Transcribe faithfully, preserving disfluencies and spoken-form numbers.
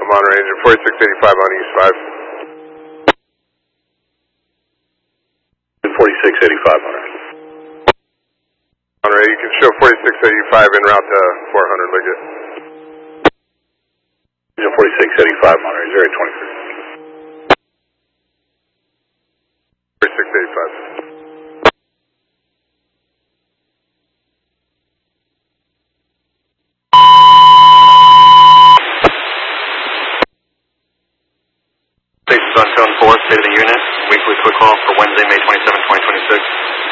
Monterey, engine forty-six eighty-five on East five. forty-six eighty-five, Monterey. Monterey, you can show forty-six eighty-five en route to four hundred, Liggett. Engine forty-six eighty-five, Monterey, zero twenty-three. forty-six eighty-five. Station on tone four, state of the unit. Weekly quick call for Wednesday, May twenty-seventh, twenty twenty-six.